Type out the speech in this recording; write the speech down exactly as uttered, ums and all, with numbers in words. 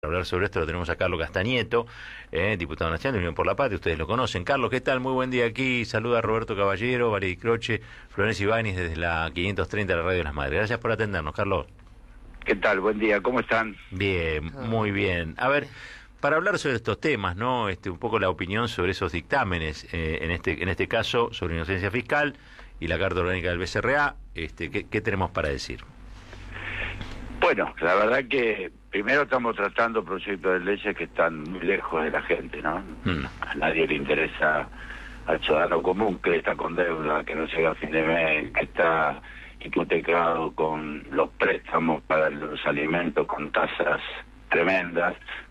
Para hablar sobre esto lo tenemos a Carlos Castañeto, eh, diputado nacional de Unión por la Patria, ustedes lo conocen. Carlos, ¿qué tal? Muy buen día aquí, saluda a Roberto Caballero, Valery Croce, Florencia Ibáñez desde la quinientos treinta de la Radio de las Madres. Gracias por atendernos, Carlos. ¿Qué tal? Buen día, ¿cómo están? Bien, muy bien. A ver, para hablar sobre estos temas, ¿no? Este, un poco la opinión sobre esos dictámenes, eh, en este en este caso sobre inocencia fiscal y la Carta Orgánica del B C R A, este, ¿qué, qué tenemos para decir? Bueno, la verdad que primero estamos tratando proyectos de leyes que están muy lejos de la gente, ¿no? Mm. A nadie le interesa, al ciudadano común que está con deuda, que no llega a fin de mes, que está hipotecado con los préstamos para los alimentos con tasas tremendas.